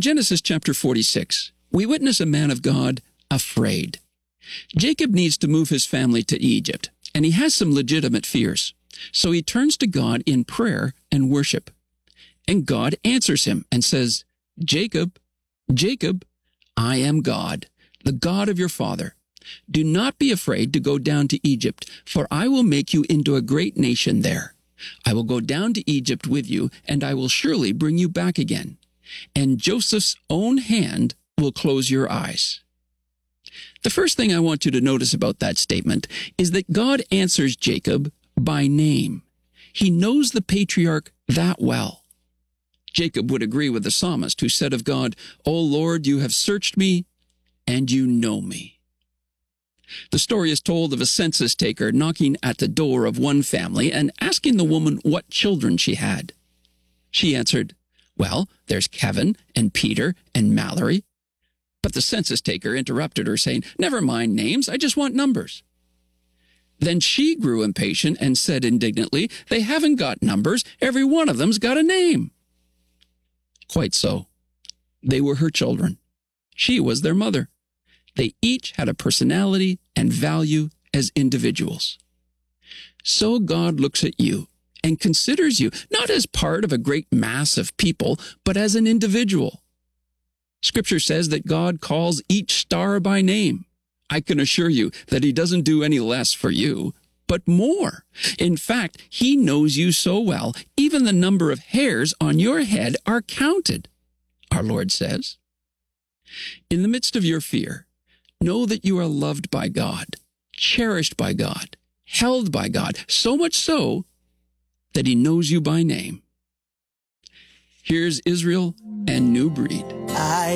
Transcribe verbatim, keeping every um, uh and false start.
Genesis chapter forty-six, we witness a man of God afraid. Jacob needs to move his family to Egypt, and he has some legitimate fears. So he turns to God in prayer and worship. And God answers him and says, Jacob, Jacob, I am God, the God of your father. Do not be afraid to go down to Egypt, for I will make you into a great nation there. I will go down to Egypt with you, and I will surely bring you back again. And Joseph's own hand will close your eyes. The first thing I want you to notice about that statement is that God answers Jacob by name. He knows the patriarch that well. Jacob would agree with the psalmist who said of God, O Lord, you have searched me, and you know me. The story is told of a census taker knocking at the door of one family and asking the woman what children she had. She answered, well, there's Kevin and Peter and Mallory. But the census taker interrupted her, saying, never mind names, I just want numbers. Then she grew impatient and said indignantly, they haven't got numbers, every one of them's got a name. Quite so. They were her children. She was their mother. They each had a personality and value as individuals. So God looks at you and considers you not as part of a great mass of people, but as an individual. Scripture says that God calls each star by name. I can assure you that he doesn't do any less for you, but more. In fact, he knows you so well, even the number of hairs on your head are counted, our Lord says. In the midst of your fear, know that you are loved by God, cherished by God, held by God, so much so that he knows you by name. Here's Israel and New Breed. I